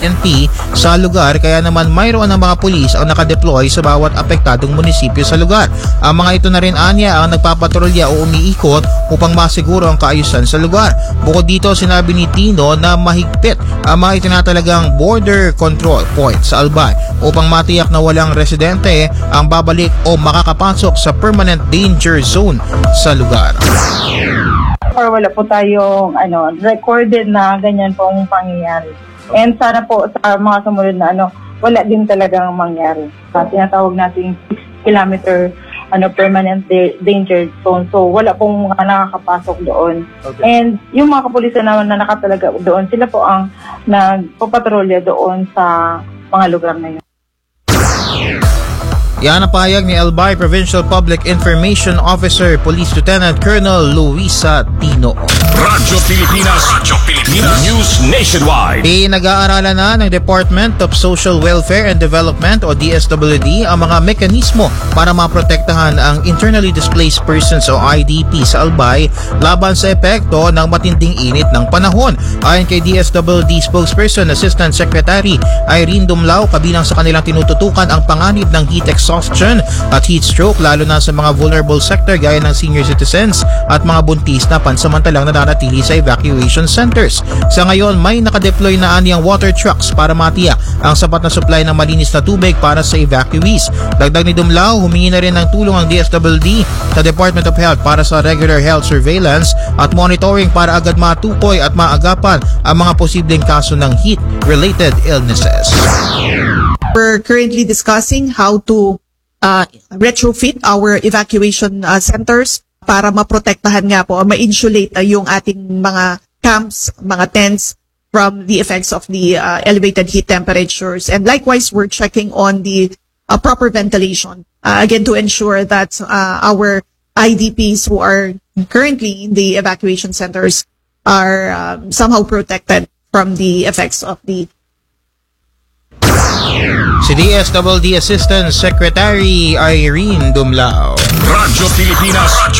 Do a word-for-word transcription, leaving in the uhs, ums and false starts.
N P sa lugar, kaya naman mayroon ng mga pulis ang nakadeploy sa bawat apektadong munisipyo sa lugar. Ang mga ito na rin anya ang nagpapatrolya o umiikot upang masiguro ang kaayusan sa lugar. Bukod dito, sinabi ni Tino na mahigpit ang mga itinatalagang border control point sa Albay upang matiyak na walang residente ang babalik o makakapasok sa permanent danger zone sa lugar. Or wala po tayong ano, recorded na ganyan pong pangyayari. And sana po sa mga sumunod na ano, wala din talagang mangyari. Sa tinatawag nating six kilometer ano, permanent da- danger zone. So wala pong mga nakakapasok doon. Okay. And yung mga kapulisan naman na nakatalaga doon, sila po ang nagpapatrolya doon sa mga lugar na yun. Yan ang pahayag ni Albay Provincial Public Information Officer Police Lieutenant Colonel Luisa Tino. Radyo Pilipinas, Radyo Pilipinas News Nationwide. Pinag-aaralan na ng Department of Social Welfare and Development o D S W D ang mga mekanismo para maprotektahan ang internally displaced persons o I D P sa Albay laban sa epekto ng matinding init ng panahon. Ayon kay D S W D spokesperson Assistant Secretary Irene Dumlao, kabilang sa kanilang tinututukan ang panganib ng heat exhaustion at heat stroke lalo na sa mga vulnerable sector gaya ng senior citizens at mga buntis na pansamantalang nananatili sa evacuation centers. Sa ngayon, may nakadeploy na aniyang water trucks para matiyak ang sapat na supply ng malinis na tubig para sa evacuees. Dagdag ni Dumlao, humingi na rin ng tulong ang D S W D sa Department of Health para sa regular health surveillance at monitoring para agad matukoy at maagapan ang mga posibleng kaso ng heat-related illnesses. We're currently discussing how to uh, retrofit our evacuation uh, centers para maprotektahan nga po, ma-insulate uh, yung ating mga camps, mga tents from the effects of the uh, elevated heat temperatures. And likewise, we're checking on the uh, proper ventilation, uh, again, to ensure that uh, our I D Ps who are currently in the evacuation centers are um, somehow protected from the effects of the Si D S W D Assistant Secretary Irene Dumlao. Radyo Pilipinas.